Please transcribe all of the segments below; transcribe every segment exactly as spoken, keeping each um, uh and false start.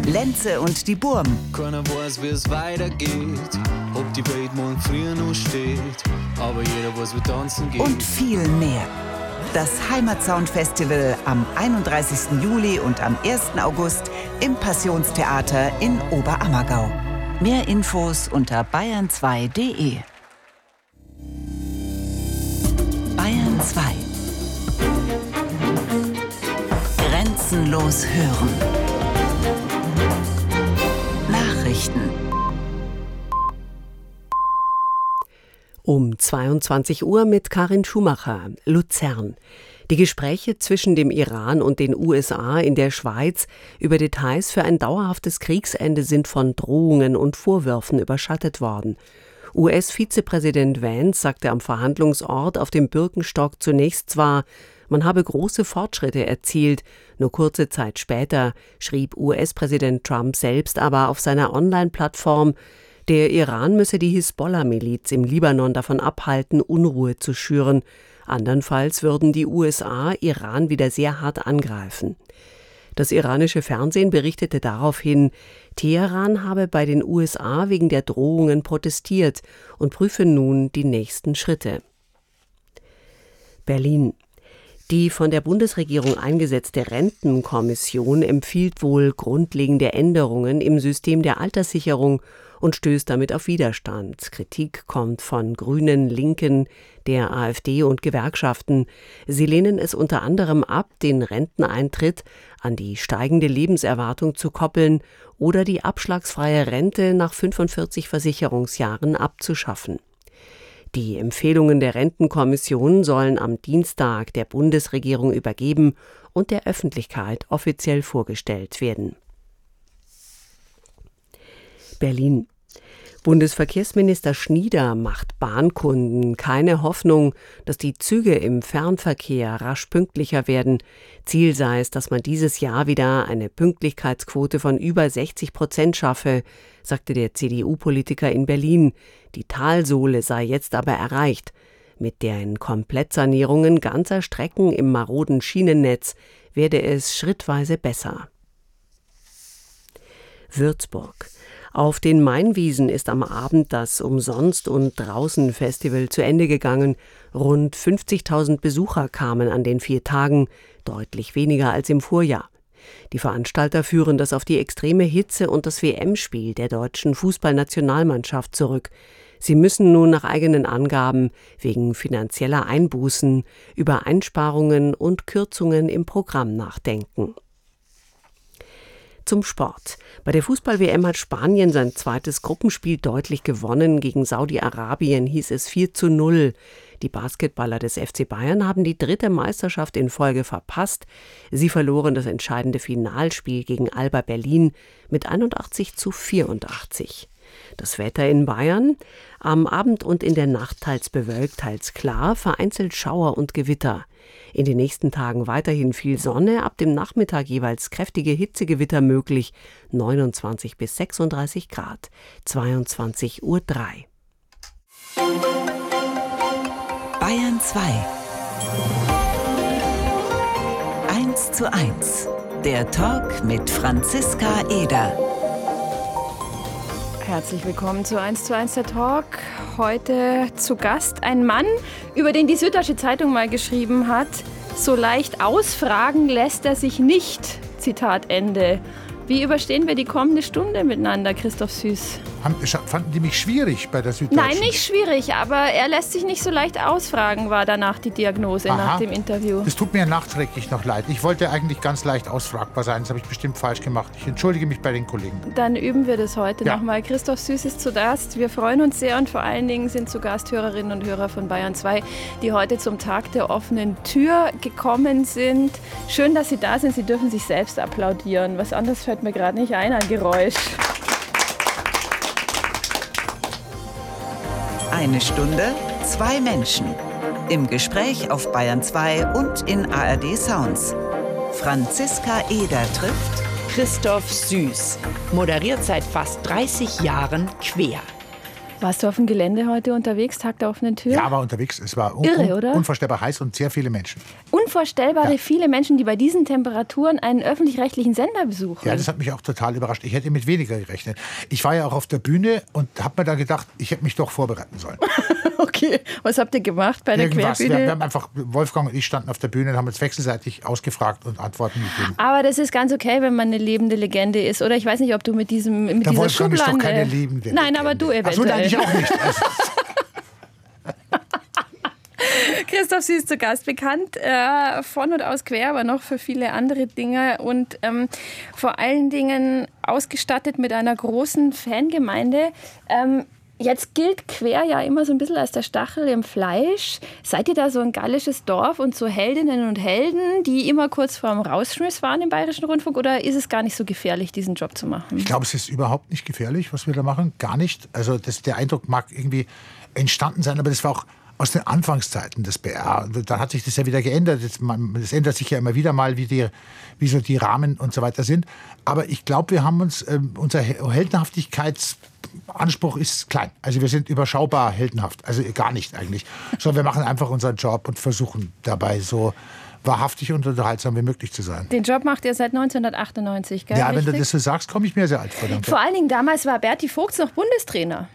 Lenze und die Burm. Keiner weiß, wie es weitergeht, ob die Welt morgen früher noch steht, aber jeder weiß, wie tanzen geht. Und viel mehr. Das Heimatsound-Festival am einunddreißigsten Juli und am ersten August im Passionstheater in Oberammergau. Mehr Infos unter bayern zwei punkt de. Bayern zwei. Grenzenlos hören. Nachrichten. Um zweiundzwanzig Uhr mit Karin Schumacher, Luzern. Die Gespräche zwischen dem Iran und den U S A in der Schweiz über Details für ein dauerhaftes Kriegsende sind von Drohungen und Vorwürfen überschattet worden. U S-Vizepräsident Vance sagte am Verhandlungsort auf dem Birkenstock zunächst zwar, man habe große Fortschritte erzielt, nur kurze Zeit später schrieb U S-Präsident Trump selbst aber auf seiner Online-Plattform, der Iran müsse die Hisbollah-Miliz im Libanon davon abhalten, Unruhe zu schüren. Andernfalls würden die U S A Iran wieder sehr hart angreifen. Das iranische Fernsehen berichtete daraufhin, Teheran habe bei den U S A wegen der Drohungen protestiert und prüfe nun die nächsten Schritte. Berlin. Die von der Bundesregierung eingesetzte Rentenkommission empfiehlt wohl grundlegende Änderungen im System der Alterssicherung und stößt damit auf Widerstand. Kritik kommt von Grünen, Linken, der AfD und Gewerkschaften. Sie lehnen es unter anderem ab, den Renteneintritt an die steigende Lebenserwartung zu koppeln oder die abschlagsfreie Rente nach fünfundvierzig Versicherungsjahren abzuschaffen. Die Empfehlungen der Rentenkommission sollen am Dienstag der Bundesregierung übergeben und der Öffentlichkeit offiziell vorgestellt werden. Berlin. Bundesverkehrsminister Schnieder macht Bahnkunden keine Hoffnung, dass die Züge im Fernverkehr rasch pünktlicher werden. Ziel sei es, dass man dieses Jahr wieder eine Pünktlichkeitsquote von über sechzig Prozent schaffe, sagte der C D U-Politiker in Berlin. Die Talsohle sei jetzt aber erreicht. Mit den Komplettsanierungen ganzer Strecken im maroden Schienennetz werde es schrittweise besser. Würzburg. Auf den Mainwiesen ist am Abend das Umsonst- und Draußen-Festival zu Ende gegangen. Rund fünfzigtausend Besucher kamen an den vier Tagen, deutlich weniger als im Vorjahr. Die Veranstalter führen das auf die extreme Hitze und das W M-Spiel der deutschen Fußballnationalmannschaft zurück. Sie müssen nun nach eigenen Angaben wegen finanzieller Einbußen über Einsparungen und Kürzungen im Programm nachdenken. Zum Sport. Bei der Fußball-W M hat Spanien sein zweites Gruppenspiel deutlich gewonnen. Gegen Saudi-Arabien hieß es vier zu null. Die Basketballer des F C Bayern haben die dritte Meisterschaft in Folge verpasst. Sie verloren das entscheidende Finalspiel gegen Alba Berlin mit einundachtzig zu vierundachtzig. Das Wetter in Bayern. Am Abend und in der Nacht teils bewölkt, teils klar, vereinzelt Schauer und Gewitter. In den nächsten Tagen weiterhin viel Sonne, ab dem Nachmittag jeweils kräftige Hitzegewitter möglich, neunundzwanzig bis sechsunddreißig Grad, zweiundzwanzig Uhr drei. Bayern zwei. eins zu eins. Der Talk mit Franziska Eder. Herzlich willkommen zu eins zu eins der Talk. Heute zu Gast ein Mann, über den die Süddeutsche Zeitung mal geschrieben hat, so leicht ausfragen lässt er sich nicht. Zitat Ende. Wie überstehen wir die kommende Stunde miteinander, Christoph Süß? Fanden die mich schwierig bei der Süddeutschen? Nein, nicht schwierig, aber er lässt sich nicht so leicht ausfragen, war danach die Diagnose. Aha. Nach dem Interview. Es tut mir nachträglich noch leid. Ich wollte eigentlich ganz leicht ausfragbar sein, das habe ich bestimmt falsch gemacht. Ich entschuldige mich bei den Kollegen. Dann üben wir das heute ja. nochmal. Christoph Süß ist zu Gast. Wir freuen uns sehr und vor allen Dingen sind zu Gast Hörerinnen und Hörer von Bayern zwei, die heute zum Tag der offenen Tür gekommen sind. Schön, dass Sie da sind. Sie dürfen sich selbst applaudieren. Was anderes fällt mir gerade nicht ein, ein Geräusch. Eine Stunde, zwei Menschen. Im Gespräch auf Bayern zwei und in A R D Sounds. Franziska Eder trifft Christoph Süß, moderiert seit fast dreißig Jahren Quer. Warst du auf dem Gelände heute unterwegs, Tag der offenen Tür? Ja, war unterwegs. Es war un Irre, oder? unvorstellbar heiß und sehr viele Menschen. Unvorstellbare Ja. viele Menschen, die bei diesen Temperaturen einen öffentlich-rechtlichen Sender besuchen. Ja, das hat mich auch total überrascht. Ich hätte mit weniger gerechnet. Ich war ja auch auf der Bühne und habe mir da gedacht, ich hätte mich doch vorbereiten sollen. Okay, was habt ihr gemacht bei der Irgendwas. Wir, Querbühne? wir haben einfach, Wolfgang und ich standen auf der Bühne und haben uns wechselseitig ausgefragt und Antworten gegeben. Aber das ist ganz okay, wenn man eine lebende Legende ist. Oder ich weiß nicht, ob du mit diesem mit Der dieser Wolfgang ist Schublade... doch keine lebende Nein, Legende. aber du eventuell. Ach so, nein, ich auch nicht. Also, Christoph, Sie ist zu Gast, bekannt äh, von und aus quer, aber noch für viele andere Dinge und ähm, vor allen Dingen ausgestattet mit einer großen Fangemeinde. Ähm, jetzt gilt quer ja immer so ein bisschen als der Stachel im Fleisch. Seid ihr da so ein gallisches Dorf und so Heldinnen und Helden, die immer kurz vorm Rausschmiss waren im Bayerischen Rundfunk, oder ist es gar nicht so gefährlich, diesen Job zu machen? ich glaube, es ist überhaupt nicht gefährlich, was wir da machen. Gar nicht. Also das, der Eindruck mag irgendwie entstanden sein, aber das war auch aus den Anfangszeiten des B R. Dann hat sich das ja wieder geändert. Das, man, das ändert sich ja immer wieder mal, wie, die, wie so die Rahmen und so weiter sind. Aber ich glaube, wir haben uns, äh, unser Heldenhaftigkeitsanspruch ist klein. Also wir sind überschaubar heldenhaft. Also gar nicht eigentlich. Sondern wir machen einfach unseren Job und versuchen dabei so wahrhaftig und unterhaltsam wie möglich zu sein. Den Job macht ihr seit neunzehnhundertachtundneunzig, gell? Ja, wenn Richtig? du das so sagst, komme ich mir sehr alt vor. Danke. Vor allen Dingen damals war Berti Vogts noch Bundestrainer.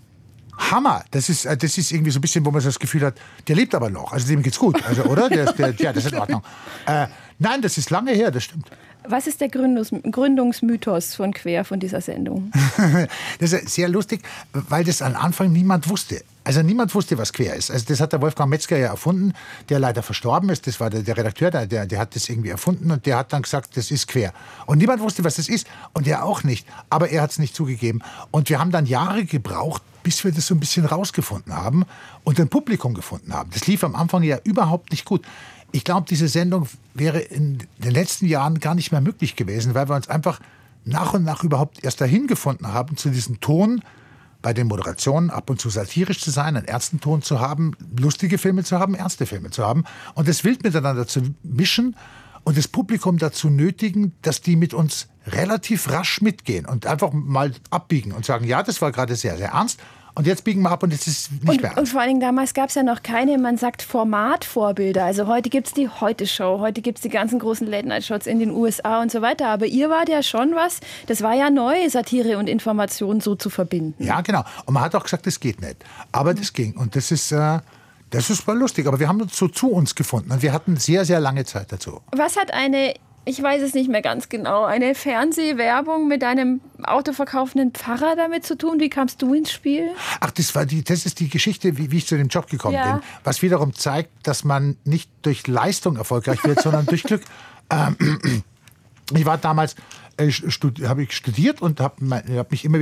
Hammer. Das ist, äh, das ist irgendwie so ein bisschen, wo man so das Gefühl hat, der lebt aber noch. Also dem geht's gut. Also, oder? Der, ist- der, ja, das ist in Ordnung. Äh, nein, das ist lange her, das stimmt. Was ist der Gründungs Gründungsmythos von Quer, von dieser Sendung? Das ist sehr lustig, weil das am Anfang niemand wusste. Also niemand wusste, was Quer ist. Also das hat der Wolfgang Metzger ja erfunden, der leider verstorben ist. Das war der, der Redakteur, der, der, der hat das irgendwie erfunden und der hat dann gesagt, das ist Quer. Und niemand wusste, was das ist und er auch nicht. Aber er hat es nicht zugegeben. Und wir haben dann Jahre gebraucht, bis wir das so ein bisschen rausgefunden haben und ein Publikum gefunden haben. Das lief am Anfang ja überhaupt nicht gut. Ich glaube, diese Sendung wäre in den letzten Jahren gar nicht mehr möglich gewesen, weil wir uns einfach nach und nach überhaupt erst dahin gefunden haben, zu diesem Ton, bei den Moderationen ab und zu satirisch zu sein, einen ernsten Ton zu haben, lustige Filme zu haben, ernste Filme zu haben und das wild miteinander zu mischen und das Publikum dazu nötigen, dass die mit uns relativ rasch mitgehen und einfach mal abbiegen und sagen, ja, das war gerade sehr, sehr ernst und jetzt biegen wir ab und jetzt ist es nicht Und, mehr und ernst. vor allen Dingen damals gab es ja noch keine, man sagt, Formatvorbilder. Also heute gibt es die Heute-Show, heute gibt es die ganzen großen Late-Night-Shows in den U S A und so weiter. Aber ihr wart ja schon was, das war ja neu, Satire und Information so zu verbinden. Ja, genau. Und man hat auch gesagt, das geht nicht. Aber das ging. Und das ist, äh, das ist mal lustig. Aber wir haben uns so zu uns gefunden. Und wir hatten sehr, sehr lange Zeit dazu. Was hat eine, ich weiß es nicht mehr ganz genau, eine Fernsehwerbung mit einem autoverkaufenden Pfarrer damit zu tun? Wie kamst du ins Spiel? Ach, das, war die, das ist die Geschichte, wie, wie ich zu dem Job gekommen Ja. bin. Was wiederum zeigt, dass man nicht durch Leistung erfolgreich wird, sondern durch Glück. Ähm, ich war damals, äh, stud, habe ich studiert und habe hab mich immer